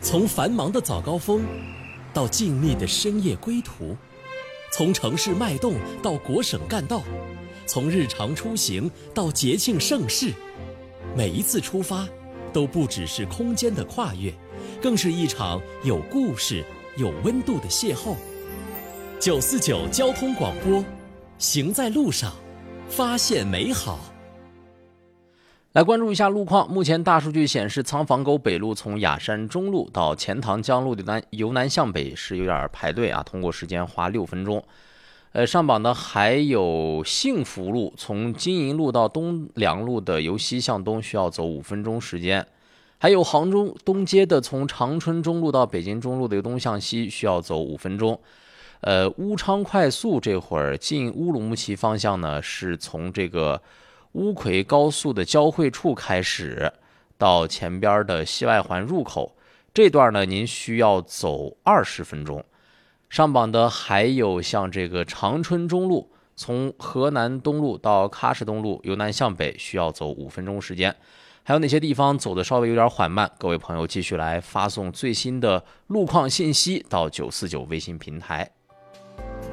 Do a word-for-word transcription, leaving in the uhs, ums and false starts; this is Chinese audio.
从繁忙的早高峰到静谧的深夜归途，从城市脉动到国省干道，从日常出行到节庆盛事，每一次出发都不只是空间的跨越，更是一场有故事、有温度的邂逅。九四九交通广播，行在路上，发现美好。 来关注一下路况，目前大数据显示，仓房沟北路从雅山中路到钱塘江路的南由南向北是有点排队啊，通过时间花六分钟。呃，上榜的还有幸福路从金银路到东梁路的由西向东需要走五分钟时间，还有杭州东街的从长春中路到北京中路的由东向西需要走五分钟。呃，乌昌快速这会儿进乌鲁木齐方向呢，是从这个乌奎高速的交汇处开始，到前边的西外环入口这段呢，您需要走二十分钟。上榜的还有像这个长春中路，从河南东路到喀什东路由南向北需要走五分钟时间。还有哪些地方走的稍微有点缓慢？各位朋友继续来发送最新的路况信息到九四九微信平台。